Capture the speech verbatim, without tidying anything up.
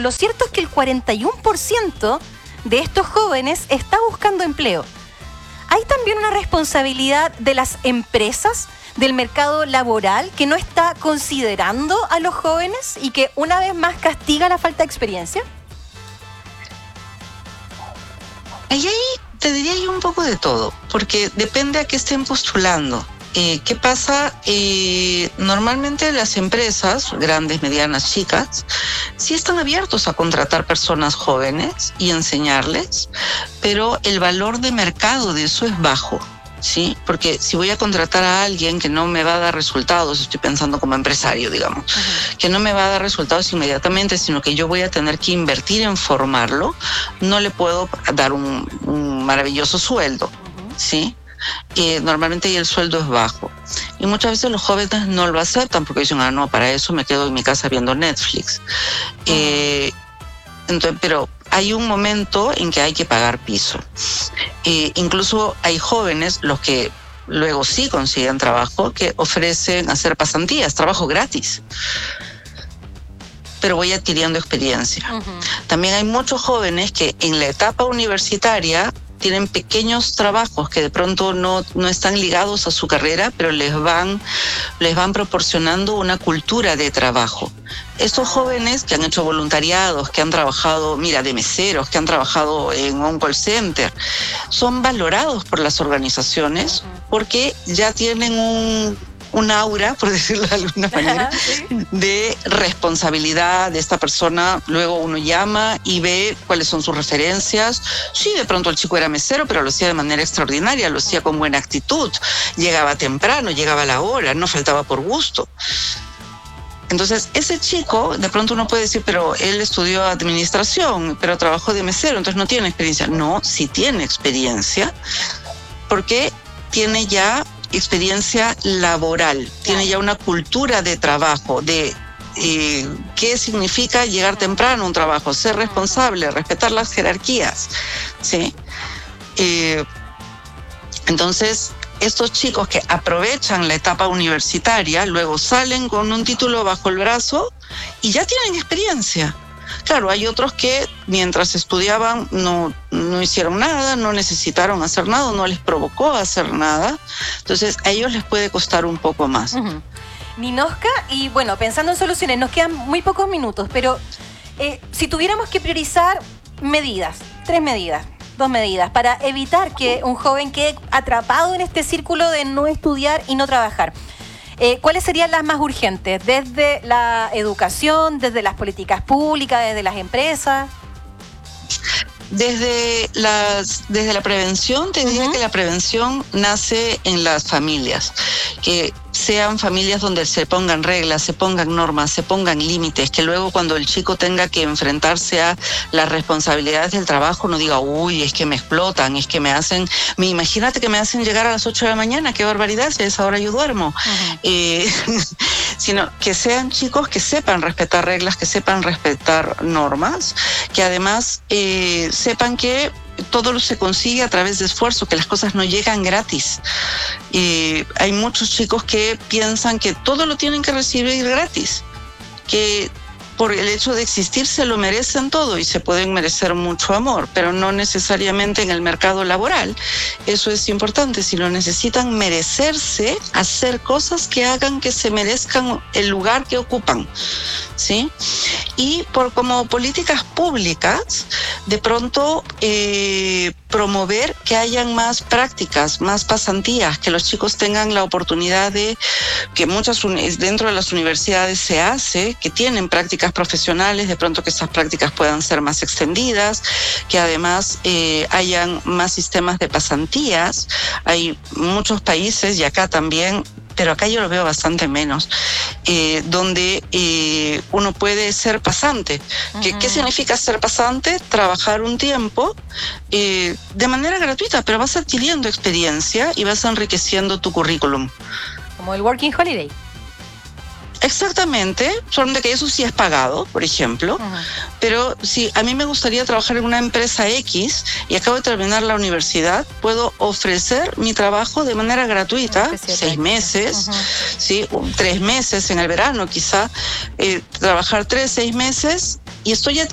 lo cierto es que el cuarenta y uno por ciento de estos jóvenes está buscando empleo. ¿Hay también una responsabilidad de las empresas, del mercado laboral, que no está considerando a los jóvenes y que una vez más castiga la falta de experiencia? Ahí te diría yo un poco de todo, porque depende a qué estén postulando. Eh, ¿Qué pasa? Eh, normalmente las empresas, grandes, medianas, chicas, sí están abiertos a contratar personas jóvenes y enseñarles, pero el valor de mercado de eso es bajo, ¿sí? Porque si voy a contratar a alguien que no me va a dar resultados, estoy pensando como empresario, digamos, uh-huh. que no me va a dar resultados inmediatamente, sino que yo voy a tener que invertir en formarlo, no le puedo dar un, un maravilloso sueldo, uh-huh. ¿sí? Eh, normalmente el sueldo es bajo y muchas veces los jóvenes no lo aceptan porque dicen, ah, no, para eso me quedo en mi casa viendo Netflix. Uh-huh. Eh, entonces, pero hay un momento en que hay que pagar piso. Eh, incluso hay jóvenes, los que luego sí consiguen trabajo, que ofrecen hacer pasantías, trabajo gratis, pero voy adquiriendo experiencia. Uh-huh. También hay muchos jóvenes que en la etapa universitaria tienen pequeños trabajos que de pronto no, no están ligados a su carrera, pero les van, les van proporcionando una cultura de trabajo. Estos jóvenes que han hecho voluntariados, que han trabajado, mira, de meseros, que han trabajado en un call center, son valorados por las organizaciones porque ya tienen un... un aura, por decirlo de alguna manera, ¿sí? de responsabilidad de esta persona. Luego uno llama y ve cuáles son sus referencias. Sí, de pronto el chico era mesero, pero lo hacía de manera extraordinaria, lo hacía con buena actitud, llegaba temprano, llegaba a la hora, no faltaba por gusto. Entonces, ese chico, de pronto uno puede decir, pero él estudió administración, pero trabajó de mesero, entonces no tiene experiencia. No, sí tiene experiencia, porque tiene ya experiencia laboral, tiene ya una cultura de trabajo, de eh, qué significa llegar temprano a un trabajo, ser responsable, respetar las jerarquías, ¿sí? Eh, entonces, estos chicos que aprovechan la etapa universitaria, luego salen con un título bajo el brazo y ya tienen experiencia. Claro, hay otros que mientras estudiaban no, no hicieron nada, no necesitaron hacer nada, no les provocó hacer nada. Entonces, a ellos les puede costar un poco más. Uh-huh. Ninoska, y bueno, pensando en soluciones, nos quedan muy pocos minutos, pero eh, si tuviéramos que priorizar medidas, tres medidas, dos medidas, para evitar que un joven quede atrapado en este círculo de no estudiar y no trabajar. Eh, ¿Cuáles serían las más urgentes? ¿Desde la educación, desde las políticas públicas, desde las empresas? Desde, las, desde la prevención, te diría uh-huh. que la prevención nace en las familias, que sean familias donde se pongan reglas, se pongan normas, se pongan límites, que luego cuando el chico tenga que enfrentarse a las responsabilidades del trabajo no diga, uy, es que me explotan, es que me hacen, me, imagínate que me hacen llegar a las ocho de la mañana, qué barbaridad, si a esa hora yo duermo. Uh-huh. Eh, sino que sean chicos que sepan respetar reglas, que sepan respetar normas, que además eh, sepan que todo se consigue a través de esfuerzo, que las cosas no llegan gratis. Eh, hay muchos chicos que piensan que todo lo tienen que recibir gratis, que por el hecho de existir se lo merecen todo y se pueden merecer mucho amor, pero no necesariamente en el mercado laboral. Eso es importante, sino necesitan merecerse hacer cosas que hagan que se merezcan el lugar que ocupan, ¿sí? Y por como políticas públicas, de pronto eh, promover que hayan más prácticas, más pasantías, que los chicos tengan la oportunidad de, que muchas dentro de las universidades se hace, que tienen prácticas profesionales, de pronto que estas prácticas puedan ser más extendidas, que además eh, hayan más sistemas de pasantías. Hay muchos países, y acá también, pero acá yo lo veo bastante menos, eh, donde eh, uno puede ser pasante. Uh-huh. ¿Qué, ¿Qué significa ser pasante? Trabajar un tiempo eh, de manera gratuita, pero vas adquiriendo experiencia y vas enriqueciendo tu currículum. Como el Working Holiday. Exactamente, son de que eso sí es pagado, por ejemplo, uh-huh. pero si a mí me gustaría trabajar en una empresa X y acabo de terminar la universidad, puedo ofrecer mi trabajo de manera gratuita, seis meses, uh-huh. ¿sí? tres meses en el verano quizá, eh, trabajar tres, seis meses y estoy